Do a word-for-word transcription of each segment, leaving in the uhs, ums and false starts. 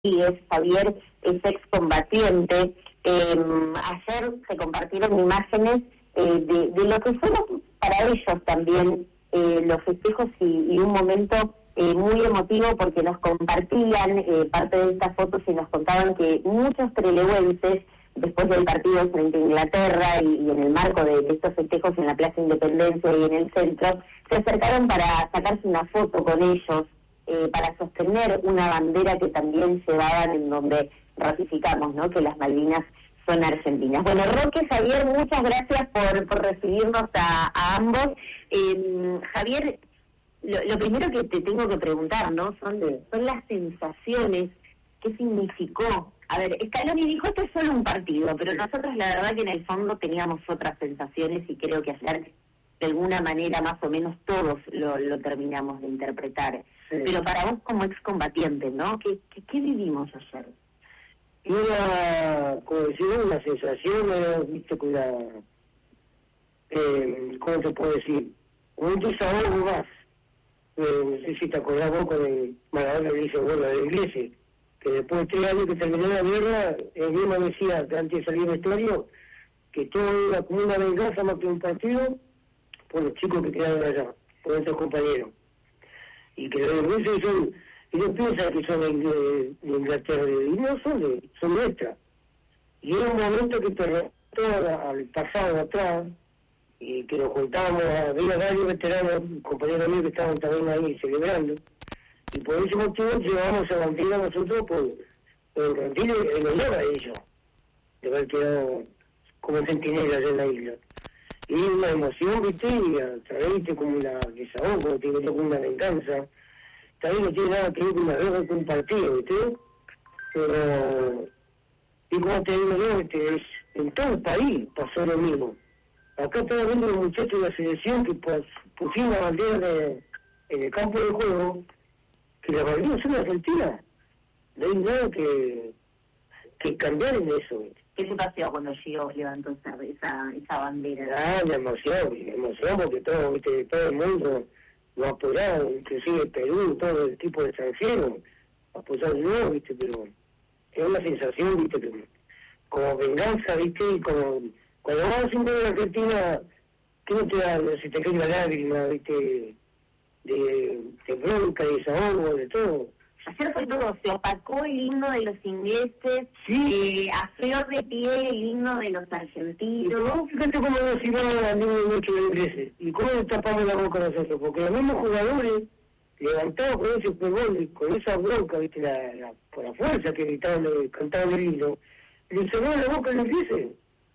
es Javier, es excombatiente. Eh, ayer se compartieron imágenes eh, de, de lo que fueron para ellos también eh, los festejos y, y un momento eh, muy emotivo, porque nos compartían eh, parte de estas fotos y nos contaban que muchos trelewenses, después del partido frente a Inglaterra y, y en el marco de, de estos festejos en la Plaza Independencia y en el centro, se acercaron para sacarse una foto con ellos, eh, para sostener una bandera que también llevaban, en donde ratificamos, ¿no?, que las Malvinas son argentinas. Bueno, Roque, Javier, muchas gracias por, por recibirnos a, a ambos. Eh, Javier, lo, lo primero que te tengo que preguntar, ¿no?, son, de, son las sensaciones. ¿Qué significó? A ver, Scaloni dijo, esto es solo un partido, pero nosotros la verdad que en el fondo teníamos otras sensaciones y creo que ayer de alguna manera más o menos todos lo, lo terminamos de interpretar. Sí. Pero para vos como excombatiente, ¿no?, ¿Qué, qué, qué vivimos ayer? Y una, como decir, una sensación, era, viste, con la, eh, ¿cómo te puedo decir? Un desahogo más. Eh, no sé si te acordás vos con el Maradona que dice, bueno, de la iglesia, que después de tres años que terminó la guerra, él mismo decía, que antes de salir del vestuario, que todo era como una venganza más que un partido por los chicos que quedaron allá, por nuestros compañeros. Y que los ingleses son, ellos piensan que son de, de, de Inglaterra, y no son de, son nuestras. Y era un momento que todo al pasado atrás, y que nos juntábamos, había varios veteranos, compañeros míos que estaban también ahí celebrando, y por ese motivo llevamos a bandera nosotros por, por rendir el honor a ellos, de haber quedado como centinelas en la isla. Y una emoción, viste, y a través, viste, como una desahogo, tiene que ver con una venganza, también no tiene nada que ver con una guerra, con un partido, viste, pero, y como te digo yo, viste, es, en todo el país pasó lo mismo. Acá estaba viendo los muchachos de la selección que pues, pusieron la bandera de, en el campo de juego, que la bandera son argentina. No hay nada que, que cambiar en eso. ¿Qué te pasó cuando Gio levantó esa, esa, esa bandera? Ah, la emoción, la emoción, porque todo, viste, todo el mundo lo apoyaba, inclusive Perú, todo el tipo de extranjeros, apoyaron, viste, pero es una sensación, viste, que, como venganza, viste, y como cuando vas haciendo de Argentina, ¿qué no te da? Si te cae una lágrima, viste, de, de bronca, de desahogo, de todo. Ayer fue todo, se opacó el himno de los ingleses, sí. eh, a flor de piel el himno de los argentinos. No, fíjate cómo nos iban a nivel mucho de ingleses, y cómo le tapamos la boca a nosotros, porque los mismos jugadores, levantados con ese fútbol, con esa bronca, viste, la, la, por la fuerza que gritaban, cantaban el himno, le cerraron la boca a los ingleses.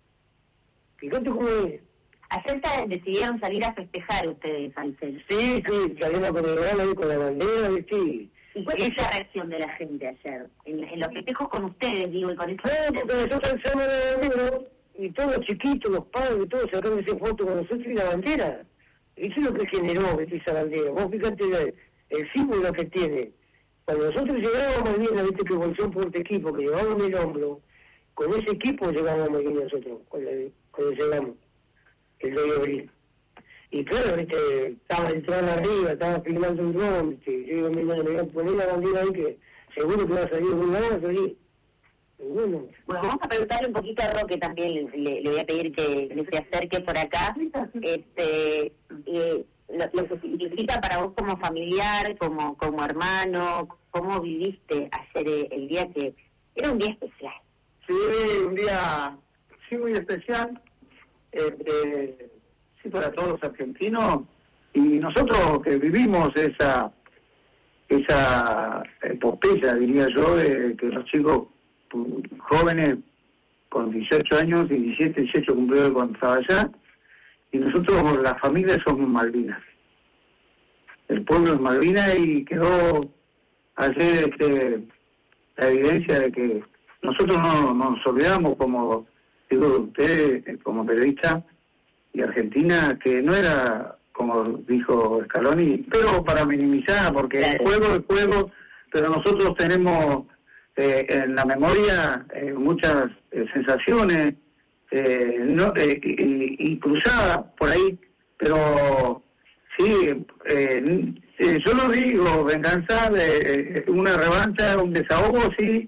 Fíjate cómo es. Ayer decidieron salir a festejar ustedes, Alcel. Sí, sí, salieron a conmemorar ahí con la bandera, ¿viste? ¿Y cuál es la reacción de la gente ayer? En, en los festejos con ustedes, digo, y con eso. No, porque nosotros alzamos la bandera, y todos los chiquitos, los padres, todos sacaron esa foto con nosotros y la bandera. Eso es lo que generó esa bandera. Vos fíjate el, el símbolo que tiene. Cuando nosotros llegábamos a Malvinas, viste que Bolsón por este equipo, que llevábamos en el hombro, con ese equipo llegábamos a Malvinas nosotros, cuando, cuando llegamos, el dos de abril. Y claro, viste, estaba entrando arriba, estaba filmando un dron, viste, yo digo, mira, me voy a poner la bandera ahí que seguro que va a salir un lado, va a salir. Bueno. bueno, vamos a preguntarle un poquito a Roque también, le, le, le voy a pedir que le se acerque por acá, este, eh, lo, lo que significa para vos como familiar, como, como hermano, cómo viviste ayer el, el día que era un día especial. Sí, un día sí muy especial, este, sí para todos los argentinos, y nosotros que vivimos esa esa epopeya, diría yo, de que los chicos jóvenes con dieciocho años, y diecisiete, dieciocho cumplió cuando estaba allá, y nosotros, la familia, somos Malvinas. El pueblo es Malvinas, y quedó ayer este, la evidencia de que nosotros no, no nos olvidamos, como digo usted, como periodista, y Argentina, que no era, como dijo Scaloni, pero para minimizar, porque el juego es juego, pero nosotros tenemos eh, en la memoria eh, muchas eh, sensaciones, eh, no, eh, y, y cruzadas por ahí, pero Sí, eh, eh, yo lo digo, venganza, de, una revancha, un desahogo, sí,